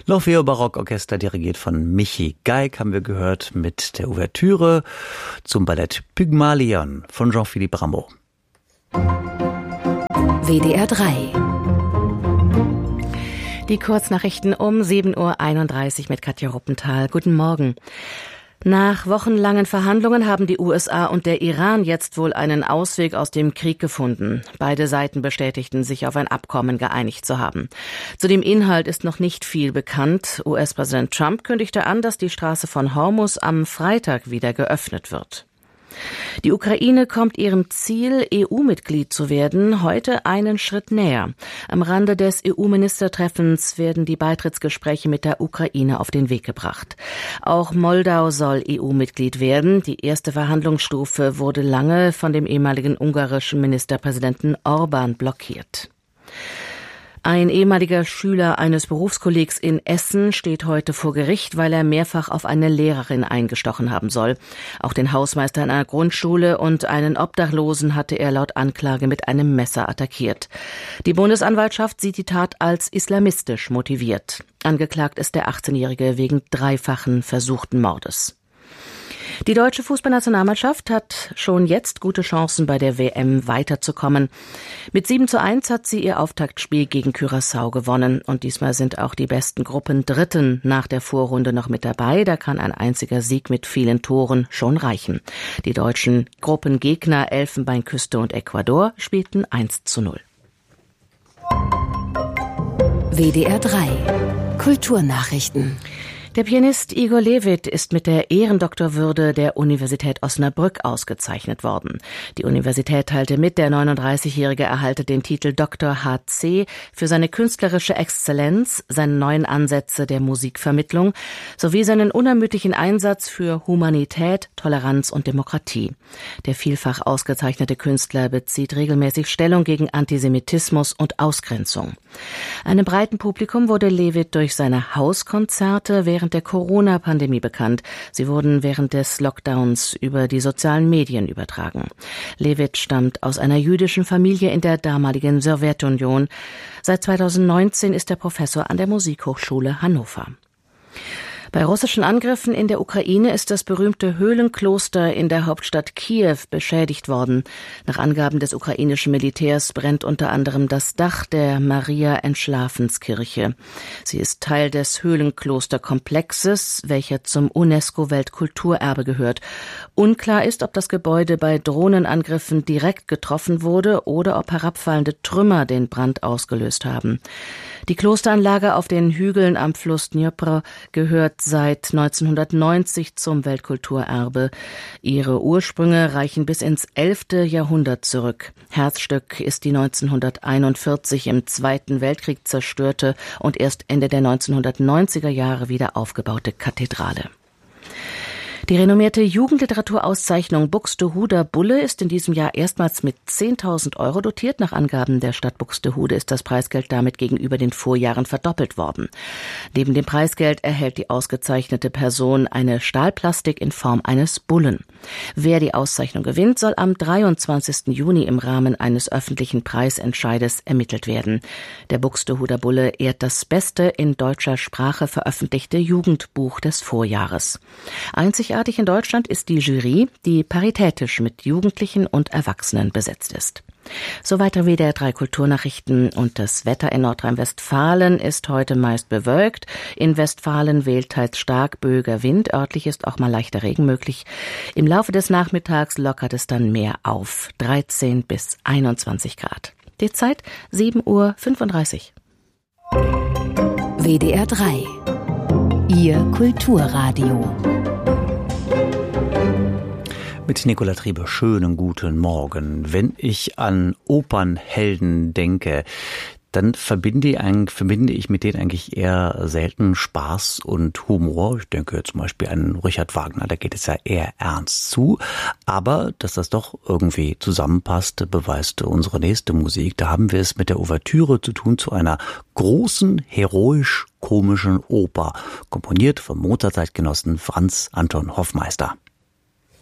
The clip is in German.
L'Orfeo Barockorchester, dirigiert von Michi Geig, haben wir gehört mit der Ouvertüre zum Ballett Pygmalion von Jean-Philippe Rameau. WDR 3. Die Kurznachrichten um 7:31 Uhr mit Katja Ruppenthal. Guten Morgen. Nach wochenlangen Verhandlungen haben die USA und der Iran jetzt wohl einen Ausweg aus dem Krieg gefunden. Beide Seiten bestätigten sich auf ein Abkommen geeinigt zu haben. Zu dem Inhalt ist noch nicht viel bekannt. US-Präsident Trump kündigte an, dass die Straße von Hormuz am Freitag wieder geöffnet wird. Die Ukraine kommt ihrem Ziel, EU-Mitglied zu werden, heute einen Schritt näher. Am Rande des EU-Ministertreffens werden die Beitrittsgespräche mit der Ukraine auf den Weg gebracht. Auch Moldau soll EU-Mitglied werden. Die erste Verhandlungsstufe wurde lange von dem ehemaligen ungarischen Ministerpräsidenten Orbán blockiert. Ein ehemaliger Schüler eines Berufskollegs in Essen steht heute vor Gericht, weil er mehrfach auf eine Lehrerin eingestochen haben soll. Auch den Hausmeister einer Grundschule und einen Obdachlosen hatte er laut Anklage mit einem Messer attackiert. Die Bundesanwaltschaft sieht die Tat als islamistisch motiviert. Angeklagt ist der 18-Jährige wegen dreifachen versuchten Mordes. Die deutsche Fußballnationalmannschaft hat schon jetzt gute Chancen, bei der WM weiterzukommen. Mit 7:1 hat sie ihr Auftaktspiel gegen Curaçao gewonnen. Und diesmal sind auch die besten Gruppendritten nach der Vorrunde noch mit dabei. Da kann ein einziger Sieg mit vielen Toren schon reichen. Die deutschen Gruppengegner Elfenbeinküste und Ecuador spielten 1:0. WDR 3. Kulturnachrichten. Der Pianist Igor Levit ist mit der Ehrendoktorwürde der Universität Osnabrück ausgezeichnet worden. Die Universität teilte mit, der 39-Jährige erhalte den Titel Dr. HC für seine künstlerische Exzellenz, seine neuen Ansätze der Musikvermittlung sowie seinen unermüdlichen Einsatz für Humanität, Toleranz und Demokratie. Der vielfach ausgezeichnete Künstler bezieht regelmäßig Stellung gegen Antisemitismus und Ausgrenzung. Einem breiten Publikum wurde Levit durch seine Hauskonzerte während der Corona-Pandemie bekannt. Sie wurden während des Lockdowns über die sozialen Medien übertragen. Levit stammt aus einer jüdischen Familie in der damaligen Sowjetunion. Seit 2019 ist er Professor an der Musikhochschule Hannover. Bei russischen Angriffen in der Ukraine ist das berühmte Höhlenkloster in der Hauptstadt Kiew beschädigt worden. Nach Angaben des ukrainischen Militärs brennt unter anderem das Dach der Maria-Entschlafenskirche. Sie ist Teil des Höhlenklosterkomplexes, welcher zum UNESCO-Weltkulturerbe gehört. Unklar ist, ob das Gebäude bei Drohnenangriffen direkt getroffen wurde oder ob herabfallende Trümmer den Brand ausgelöst haben. Die Klosteranlage auf den Hügeln am Fluss Dnipro gehört seit 1990 zum Weltkulturerbe. Ihre Ursprünge reichen bis ins 11. Jahrhundert zurück. Herzstück ist die 1941 im Zweiten Weltkrieg zerstörte und erst Ende der 1990er Jahre wieder aufgebaute Kathedrale. Die renommierte Jugendliteraturauszeichnung Buxtehuder Bulle ist in diesem Jahr erstmals mit 10.000 € dotiert. Nach Angaben der Stadt Buxtehude ist das Preisgeld damit gegenüber den Vorjahren verdoppelt worden. Neben dem Preisgeld erhält die ausgezeichnete Person eine Stahlplastik in Form eines Bullen. Wer die Auszeichnung gewinnt, soll am 23. Juni im Rahmen eines öffentlichen Preisentscheides ermittelt werden. Der Buxtehuder Bulle ehrt das beste in deutscher Sprache veröffentlichte Jugendbuch des Vorjahres. Einzigartig in Deutschland ist die Jury, die paritätisch mit Jugendlichen und Erwachsenen besetzt ist. Soweit der WDR 3 Kulturnachrichten und das Wetter in Nordrhein-Westfalen ist heute meist bewölkt. In Westfalen weht teils stark böiger Wind. Örtlich ist auch mal leichter Regen möglich. Im Laufe des Nachmittags lockert es dann mehr auf. 13 bis 21 Grad. Die Zeit 7:35 Uhr. WDR 3. Ihr Kulturradio. Mit Nicola Triebe, schönen guten Morgen. Wenn ich an Opernhelden denke, dann verbinde ich mit denen eigentlich eher selten Spaß und Humor. Ich denke zum Beispiel an Richard Wagner, da geht es ja eher ernst zu. Aber dass das doch irgendwie zusammenpasst, beweist unsere nächste Musik. Da haben wir es mit der Ouvertüre zu tun zu einer großen, heroisch-komischen Oper, komponiert vom Mozart-Zeitgenossen Franz Anton Hoffmeister.